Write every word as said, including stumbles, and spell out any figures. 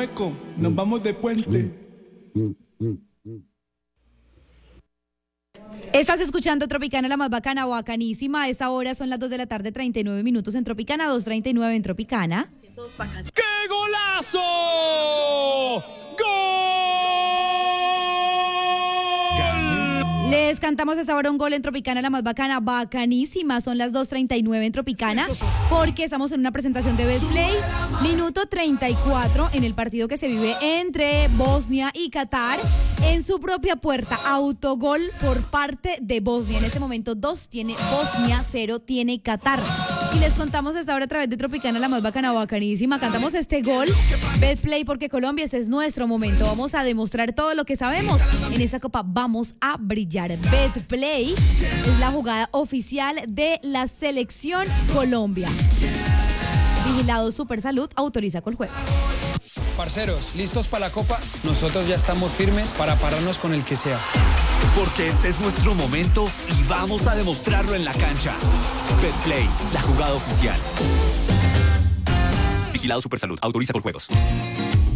eco, nos vamos de puente. Estás escuchando Tropicana, la más bacana, bacanísima. A esta hora son las dos de la tarde, treinta y nueve minutos en Tropicana, dos treinta y nueve en Tropicana. ¡Qué golazo! ¡Gol! Les cantamos a esta hora un gol en Tropicana, la más bacana, bacanísima. Son las dos treinta y nueve en Tropicana, porque estamos en una presentación de Betplay. Minuto treinta y cuatro en el partido que se vive entre Bosnia y Qatar. En su propia puerta, autogol por parte de Bosnia. En este momento, dos tiene Bosnia, cero tiene Qatar. Y les contamos esta hora a través de Tropicana, la más bacana, bacanísima. Cantamos este gol, Betplay, porque Colombia, ese es nuestro momento. Vamos a demostrar todo lo que sabemos. En esta copa vamos a brillar. Betplay es la jugada oficial de la Selección Colombia. Vigilado Supersalud, autoriza Coljuegos. Parceros, ¿listos para la copa? Nosotros ya estamos firmes para pararnos con el que sea. Porque este es nuestro momento y vamos a demostrarlo en la cancha. Betplay, la jugada oficial. Vigilado Supersalud, autoriza Coljuegos.